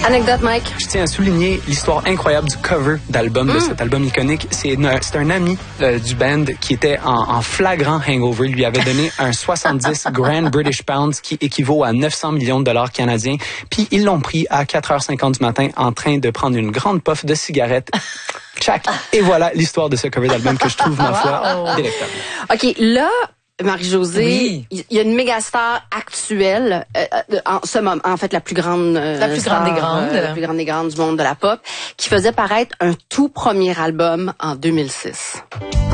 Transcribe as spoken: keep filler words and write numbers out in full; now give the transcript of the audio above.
Anecdote, Mike. Je tiens à souligner l'histoire incroyable du cover d'album, mm. de cet album iconique. C'est, une, c'est un ami euh, du band qui était en, en flagrant hangover. Il lui avait donné un soixante-dix Grand British Pounds qui équivaut à neuf cents millions de dollars canadiens. Puis ils l'ont pris à quatre heures cinquante du matin en train de prendre une grande puff de cigarette. Tchac! Et voilà l'histoire de ce cover d'album que je trouve, ma foi, wow. délectable. OK, là... Marie-Josée, il oui. y a une méga star actuelle, euh, en ce moment, en fait la plus grande, euh, la plus star, grande des grandes, euh, la plus grande des grandes du monde de la pop, qui faisait paraître un tout premier album en deux mille six.